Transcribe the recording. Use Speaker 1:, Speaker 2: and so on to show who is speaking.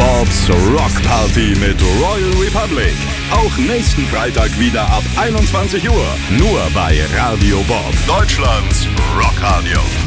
Speaker 1: Bobs Rock Party mit Royal Republic. Auch nächsten Freitag wieder ab 21 Uhr. Nur bei Radio Bob, Deutschlands Rockradio.